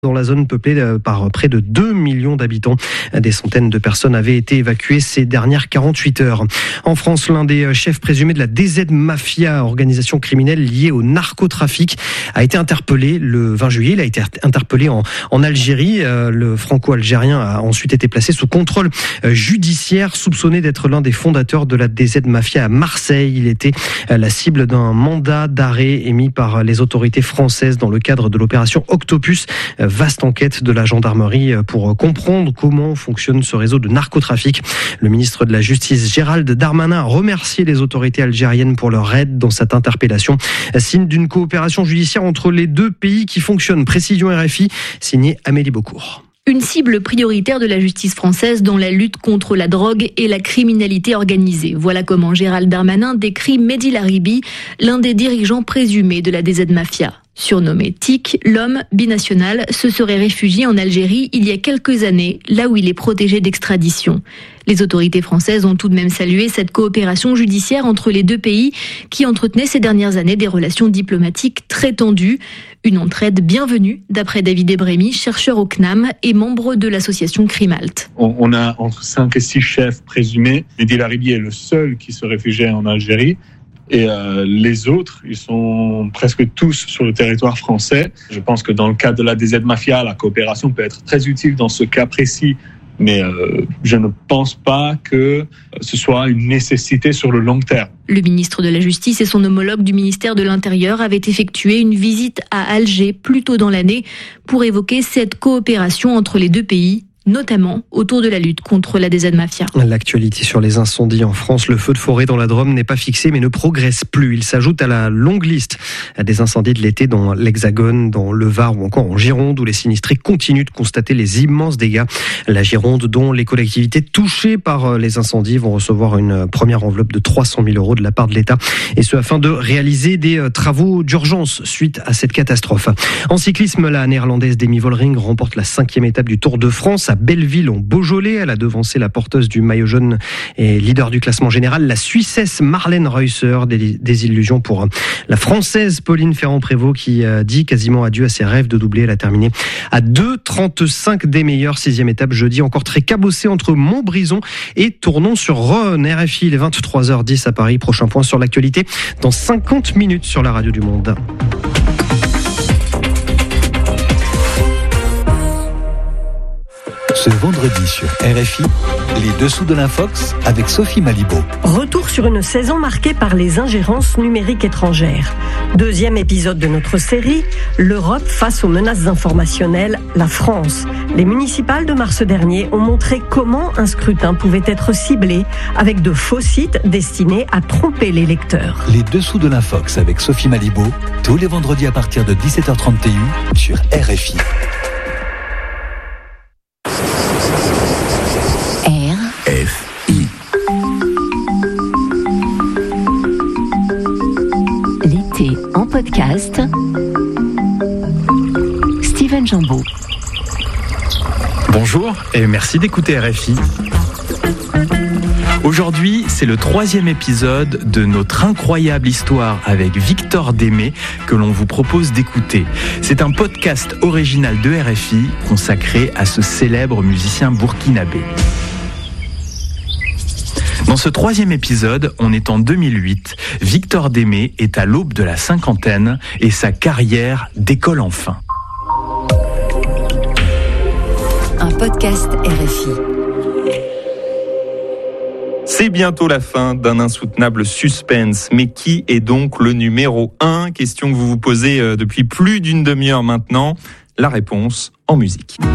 dans la zone peuplée par près de 2 millions d'habitants. Des centaines de personnes avaient été évacuées ces dernières 48 heures. En France, l'un des chefs présumés de la DZ Mafia, organisation criminelle liée au narcotrafic, a été interpellé le 20 juillet. Il a été interpellé en Algérie. Le franco-algérien a ensuite été placé sous contrôle judiciaire, soupçonné d'être l'un des fondateurs de la DZ Mafia à Marseille. Il était la cible d'un mandat d'arrêt émis par les autorités françaises dans le cadre de l'opération Octopus. Vaste enquête de la gendarmerie pour comprendre comment fonctionne ce réseau de narcotrafic. Le ministre de la Justice, Gérald Darmanin, a remercié les autorités algériennes pour leur aide dans cette interpellation. Signe d'une coopération judiciaire entre les deux pays qui fonctionne. Précision RFI, signé Amélie Beaucourt. Une cible prioritaire de la justice française dans la lutte contre la drogue et la criminalité organisée. Voilà comment Gérald Darmanin décrit Mehdi Laribi, l'un des dirigeants présumés de la DZ Mafia. Surnommé Tic, l'homme binational se serait réfugié en Algérie il y a quelques années, là où il est protégé d'extradition. Les autorités françaises ont tout de même salué cette coopération judiciaire entre les deux pays qui entretenaient ces dernières années des relations diplomatiques très tendues. Une entraide bienvenue, d'après David Ebremi, chercheur au CNAM et membre de l'association Crimalt. On a entre 5 et 6 chefs présumés. Mehdi Laribi est le seul qui se réfugiait en Algérie. Et les autres, ils sont presque tous sur le territoire français. Je pense que dans le cas de la DZ Mafia, la coopération peut être très utile dans ce cas précis. Mais je ne pense pas que ce soit une nécessité sur le long terme. Le ministre de la Justice et son homologue du ministère de l'Intérieur avaient effectué une visite à Alger plus tôt dans l'année pour évoquer cette coopération entre les deux pays, notamment autour de la lutte contre la DZ Mafia. L'actualité sur les incendies en France, le feu de forêt dans la Drôme n'est pas fixé mais ne progresse plus. Il s'ajoute à la longue liste des incendies de l'été dans l'Hexagone, dans le Var ou encore en Gironde où les sinistrés continuent de constater les immenses dégâts. La Gironde dont les collectivités touchées par les incendies vont recevoir une première enveloppe de 300 000 € de la part de l'État et ce afin de réaliser des travaux d'urgence suite à cette catastrophe. En cyclisme, la néerlandaise Demi Vollering remporte la 5e étape du Tour de France à Belleville en Beaujolais. Elle a devancé la porteuse du maillot jaune et leader du classement général, la Suissesse Marlène Reusser. Des illusions pour la Française Pauline Ferrand-Prévot qui dit quasiment adieu à ses rêves de doubler. Elle a terminé à 2,35 des meilleurs. 6e étape jeudi, encore très cabossée entre Montbrison et Tournon-sur-Rhône. RFI, il est 23h10 à Paris. Prochain point sur l'actualité dans 50 minutes sur la radio du Monde. Ce vendredi sur RFI, les dessous de l'Infox avec Sophie Malibaud. Retour sur une saison marquée par les ingérences numériques étrangères. 2e épisode de notre série, l'Europe face aux menaces informationnelles, la France. Les municipales de mars dernier ont montré comment un scrutin pouvait être ciblé avec de faux sites destinés à tromper les lecteurs. Les dessous de l'Infox avec Sophie Malibaud, tous les vendredis à partir de 17h31 sur RFI. RFI. L'été en podcast. Steven Jambeau. Bonjour et merci d'écouter RFI. Aujourd'hui, c'est le 3e épisode de notre incroyable histoire avec Victor Démé que l'on vous propose d'écouter. C'est un podcast original de RFI consacré à ce célèbre musicien burkinabé. Dans ce 3e épisode, on est en 2008. Victor Démé est à l'aube de la cinquantaine et sa carrière décolle enfin. Un podcast RFI. C'est bientôt la fin d'un insoutenable suspense. Mais qui est donc le numéro 1 ? Question que vous vous posez depuis plus d'une demi-heure maintenant. La réponse en musique.